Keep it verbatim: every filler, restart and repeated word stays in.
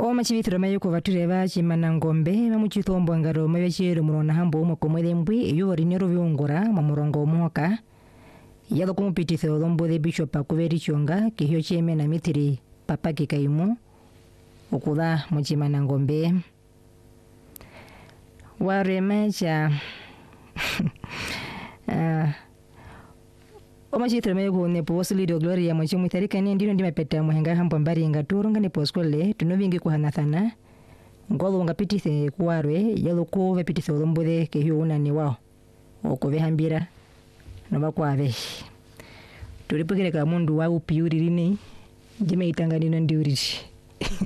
Oma chivithira mayo kuvatureva chimana ngombe mamuchithombo ngaro mavechero murona hambo umwe komwelembwi iyo rinero viungura mamurongo moka yalo kumupitithe olombo the bishop akuveri chonga kihyo cheme na mitiri papa kikaimu ukula muchimana ngombe waremecha uh, Oma chithira mayo kunepo wasilido gloria mwachimu itharikani ndino ndimapeta muhenga hambo mbari ngaturunga nepo skole tunovingi kuhanathana ngolo ngapitithe kuwarwe yalo kuve pitithe olombole kehyo unani wao okuvehambira novakwave tulipukireka mundu wa upiuririne ndime itanganino ndiuriri